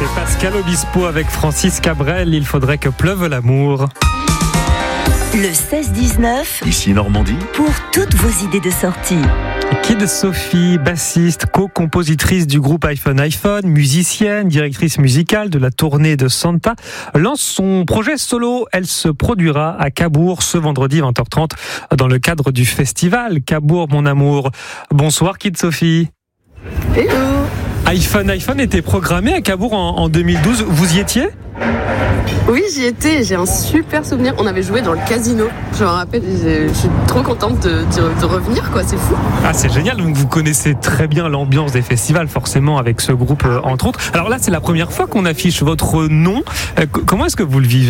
C'est Pascal Obispo avec Francis Cabrel, il faudrait que pleuve l'amour. Le 16-19, Ici Normandie, pour toutes vos idées de sortie. Kid Sophie, bassiste, co-compositrice du groupe iPhone, musicienne, directrice musicale de la tournée de Santa, lance son projet solo. Elle se produira à Cabourg ce vendredi 20h30 dans le cadre du festival Cabourg Mon Amour. Bonsoir Kid Sophie. Hello. iPhone était programmé à Cabourg en 2012. Vous y étiez ? Oui, j'y étais, j'ai un super souvenir. On avait joué dans le casino, je me rappelle, je suis trop contente de revenir, quoi, c'est fou. Ah, c'est génial, donc vous connaissez très bien l'ambiance des festivals, forcément, avec ce groupe, entre autres. Alors là, c'est la première fois qu'on affiche votre nom. Comment est-ce que vous le vivez ?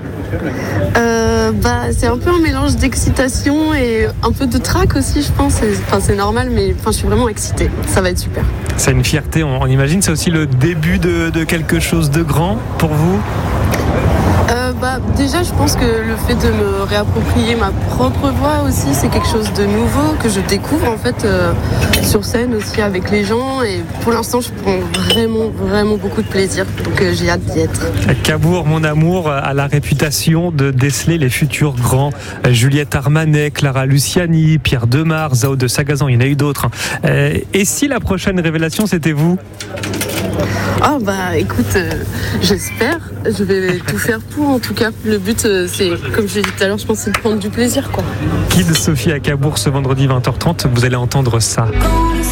C'est un peu un mélange d'excitation et un peu de trac aussi, je pense. C'est normal, mais je suis vraiment excitée. Ça va être super. C'est une fierté, on imagine. C'est aussi le début de quelque chose de grand pour vous ? Déjà, je pense que le fait de me réapproprier ma propre voix aussi, c'est quelque chose de nouveau que je découvre en fait sur scène aussi avec les gens. Et pour l'instant, je prends vraiment beaucoup de plaisir. Donc j'ai hâte d'y être. Cabourg, mon amour, a la réputation de déceler les futurs grands. Juliette Armanet, Clara Luciani, Pierre Demar, Zao de Sagazan, il y en a eu d'autres. Et si la prochaine révélation, c'était vous ? Écoute, j'espère. Je vais tout faire pour, en tout cas. Le but, c'est, comme je l'ai dit tout à l'heure, je pense, c'est de prendre du plaisir, quoi. Kid Sophie à Cabourg ce vendredi 20h30, vous allez entendre ça.